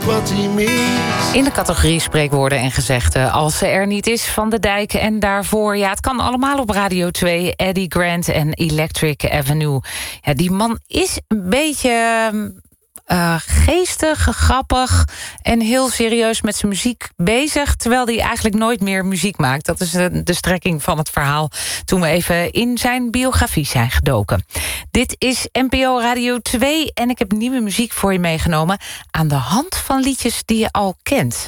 wat hij mist. In de categorie spreekwoorden en gezegden. Als ze er niet is, Van de Dijk en daarvoor. Ja, het kan allemaal op Radio 2. Eddie Grant en Electric Avenue. Ja, die man is een beetje geestig, grappig en heel serieus met zijn muziek bezig, terwijl hij eigenlijk nooit meer muziek maakt. Dat is de strekking van het verhaal toen we even in zijn biografie zijn gedoken. Dit is NPO Radio 2 en ik heb nieuwe muziek voor je meegenomen aan de hand van liedjes die je al kent.